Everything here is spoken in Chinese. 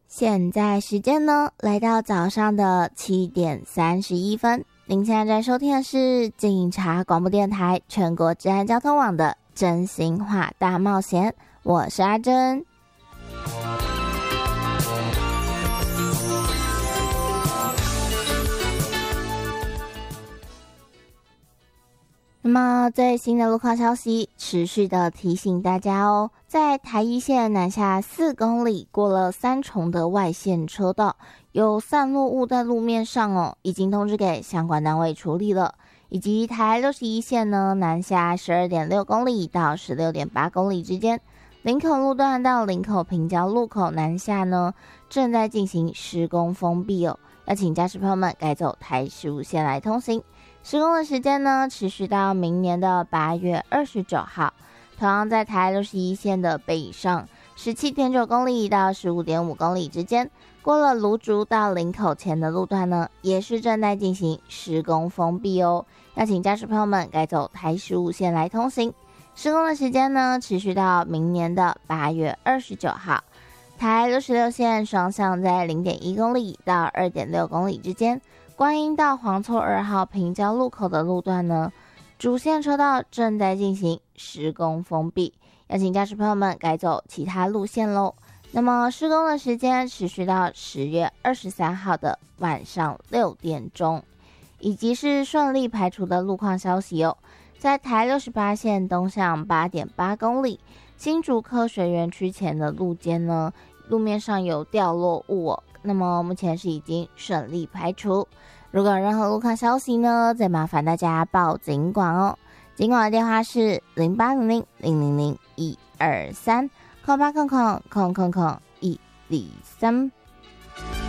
现在时间呢来到早上的7:31，您现在在收听的是警察广播电台全国治安交通网的真心话大冒险，我是阿珍。那么最新的路况消息，持续的提醒大家哦，在台一线南下4公里过了3重的外线车道，有散落物在路面上哦，已经通知给相关单位处理了。以及台61线呢，南下12.6公里到16.8公里之间，林口路段到林口平交路口南下呢，正在进行施工封闭哦，要请驾驶朋友们改走台15线来通行。施工的时间呢，持续到明年的8月29号。同样在台61线的北上17.9公里到15.5公里之间，过了芦竹到林口前的路段呢，也是正在进行施工封闭哦，要请驾驶朋友们改走台15线来通行。施工的时间呢，持续到明年的8月29号。台66线双向在0.1公里到2.6公里之间，观音到黄厝2号平交路口的路段呢，主线车道正在进行施工封闭，要请驾驶朋友们改走其他路线咯。那么施工的时间持续到10月23号的晚上6点钟。以及是顺利排除的路况消息哦，在台68线东向8.8公里新竹科学园区前的路肩呢，路面上有掉落物哦，那么目前是已经顺利排除。如果有任何路况消息呢，再麻烦大家报警管哦。警管的电话是0800-000-123，0800-000-123。